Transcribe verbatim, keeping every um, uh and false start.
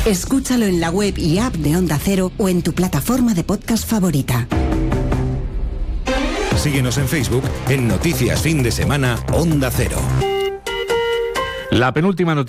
Escúchalo en la web y app de Onda Cero o en tu plataforma de podcast favorita. Síguenos en Facebook en Noticias Fin de Semana Onda Cero. La penúltima noticia.